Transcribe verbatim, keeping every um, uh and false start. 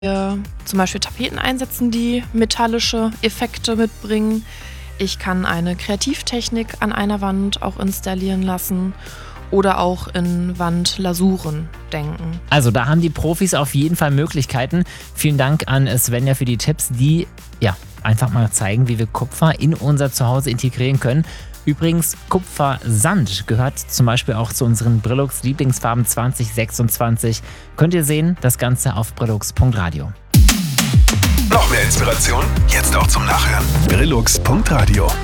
äh, zum Beispiel Tapeten einsetzen, die metallische Effekte mitbringen. Ich kann eine Kreativtechnik an einer Wand auch installieren lassen oder auch in Wandlasuren denken. Also da haben die Profis auf jeden Fall Möglichkeiten. Vielen Dank an Svenja für die Tipps, die ja einfach mal zeigen, wie wir Kupfer in unser Zuhause integrieren können. Übrigens, Kupfersand gehört zum Beispiel auch zu unseren Brillux Lieblingsfarben zwanzig sechsundzwanzig. Könnt ihr sehen, das Ganze auf brillux punkt radio. Noch mehr Inspiration? Jetzt auch zum Nachhören. brillux punkt radio